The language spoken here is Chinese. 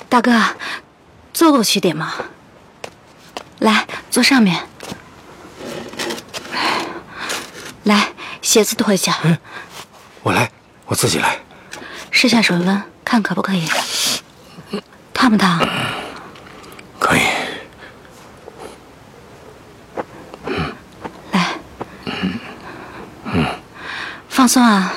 大哥，坐过去点嘛。来，坐上面。来，鞋子脱一下。 我来，我自己来。 试下水温，看可不可以？烫不烫？ 可以。 来。放松啊。